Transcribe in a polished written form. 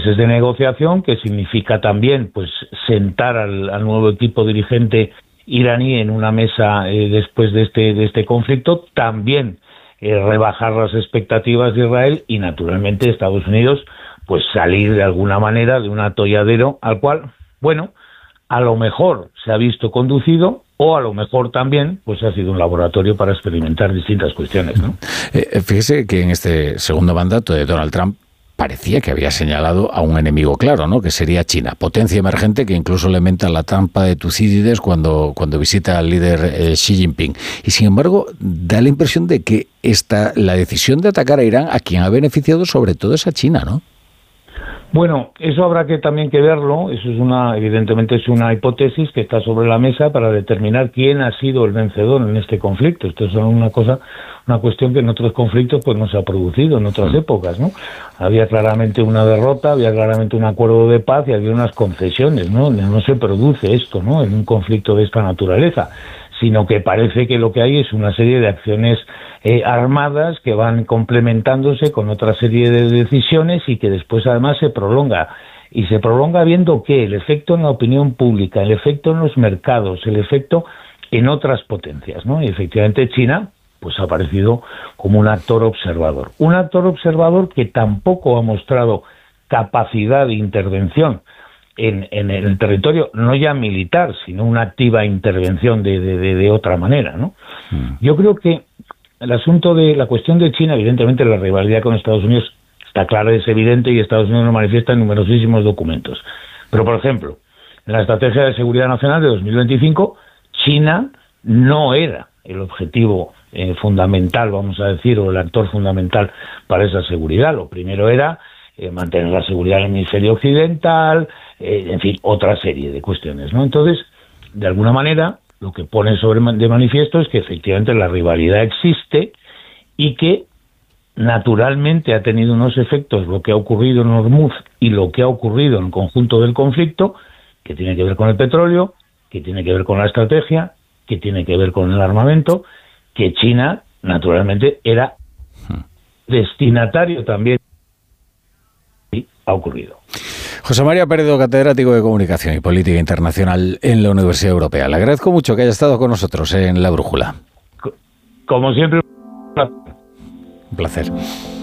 meses de negociación, que significa también pues sentar al nuevo equipo dirigente iraní en una mesa después de este conflicto, también rebajar las expectativas de Israel y, naturalmente, Estados Unidos pues salir de alguna manera de un atolladero al cual, bueno, a lo mejor se ha visto conducido o a lo mejor también pues ha sido un laboratorio para experimentar distintas cuestiones, ¿no? Fíjese que en este segundo mandato de Donald Trump parecía que había señalado a un enemigo claro, ¿no? Que sería China, potencia emergente que incluso le menta la trampa de Tucídides cuando visita al líder Xi Jinping. Y sin embargo, da la impresión de que la decisión de atacar a Irán, a quien ha beneficiado sobre todo es a China, ¿no? Bueno, eso habrá que también que verlo. Eso evidentemente es una hipótesis que está sobre la mesa para determinar quién ha sido el vencedor en este conflicto. Esto es una cuestión que en otros conflictos pues no se ha producido en otras épocas, ¿no? Había claramente una derrota, había claramente un acuerdo de paz y había unas concesiones, ¿no? No se produce esto, ¿no? En un conflicto de esta naturaleza, sino que parece que lo que hay es una serie de acciones armadas que van complementándose con otra serie de decisiones y que después además se prolonga. Y se prolonga viendo que el efecto en la opinión pública, el efecto en los mercados, el efecto en otras potencias, ¿no? Y efectivamente China pues ha aparecido como un actor observador. Un actor observador que tampoco ha mostrado capacidad de intervención en el territorio, no ya militar, sino una activa intervención de otra manera, ¿no? Yo creo que la cuestión de China, evidentemente la rivalidad con Estados Unidos está clara, es evidente, y Estados Unidos lo manifiesta en numerosísimos documentos. Pero, por ejemplo, en la Estrategia de Seguridad Nacional de 2025, China no era el objetivo fundamental, vamos a decir, o el actor fundamental para esa seguridad. Lo primero era mantener la seguridad en el hemisferio occidental, en fin, otra serie de cuestiones, ¿no? Entonces, de alguna manera, lo que pone de manifiesto es que efectivamente la rivalidad existe y que naturalmente ha tenido unos efectos lo que ha ocurrido en Hormuz y lo que ha ocurrido en el conjunto del conflicto, que tiene que ver con el petróleo, que tiene que ver con la estrategia, que tiene que ver con el armamento, que China naturalmente era destinatario también. Y ha ocurrido. José María Peredo, catedrático de Comunicación y Política Internacional en la Universidad Europea. Le agradezco mucho que haya estado con nosotros en La Brújula. Como siempre, un placer.